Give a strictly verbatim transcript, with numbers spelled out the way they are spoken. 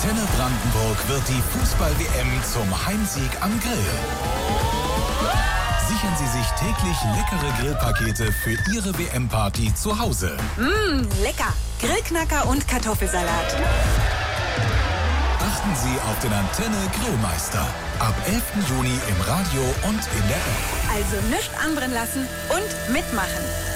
Antenne Brandenburg wird die Fußball-W M zum Heimsieg am Grill. Sichern Sie sich täglich leckere Grillpakete für Ihre W M-Party zu Hause. Mmh, lecker. Grillknacker und Kartoffelsalat. Achten Sie auf den Antenne Grillmeister. Ab elften Juni im Radio und in der App. Also nichts anbrennen lassen und mitmachen.